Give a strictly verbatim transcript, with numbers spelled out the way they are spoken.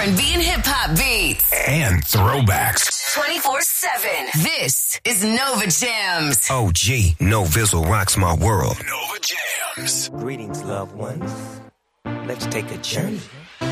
and B and hip-hop beats. And throwbacks. twenty-four seven. This is Nova Jams. O G, No Vizzle rocks my world. Nova Jams. Greetings, loved ones. Let's take a journey